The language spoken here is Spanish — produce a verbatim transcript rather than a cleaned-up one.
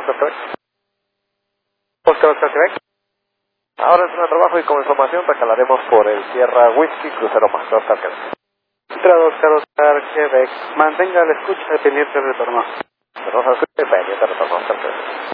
Oscar Quebec. Oscar Oscar Quebec. Ahora es un trabajo y con información recalaremos por el Sierra Whisky Crucero Más Oscar Quebec. Entrada Oscar Oscar Quebec. Mantenga la escucha pendiente del retorno. Pero no se escuche pendiente del retorno Oscar Quebec.